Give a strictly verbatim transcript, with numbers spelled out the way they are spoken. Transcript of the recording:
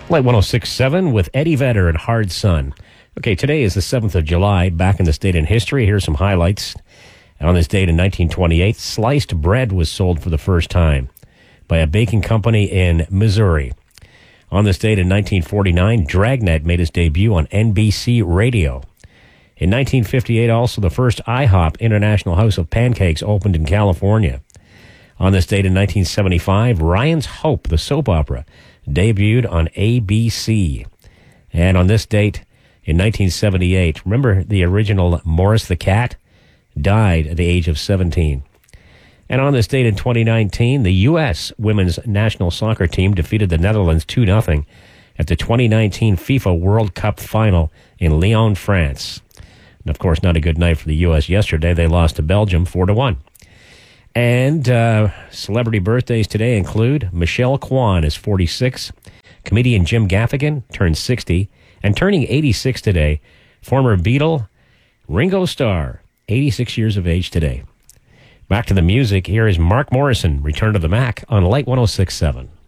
Light one oh six point seven with Eddie Vedder and Hard Sun. Okay, today is the seventh of July. Back in this date in history, here's some highlights. On this date in nineteen twenty-eight, sliced bread was sold for the first time by a baking company in Missouri. On this date in nineteen forty-nine, Dragnet made its debut on N B C Radio. In nineteen fifty-eight, also, the first IHOP, International House of Pancakes, opened in California. On this date in nineteen seventy-five, Ryan's Hope, the soap opera, debuted on A B C. And on this date in nineteen seventy-eight, remember the original Morris the Cat? Died at the age of seventeen. And on this date in twenty nineteen, the U S women's national soccer team defeated the Netherlands two nothing at the twenty nineteen FIFA World Cup final in Lyon, France. And of course, not a good night for the U S yesterday. They lost to Belgium four to one. And uh, celebrity birthdays today include Michelle Kwan is forty-six, comedian Jim Gaffigan turned sixty, and turning eighty-six today, former Beatle Ringo Starr, eighty-six years of age today. Back to the music, here is Mark Morrison, Return to the Mac on Light one oh six point seven.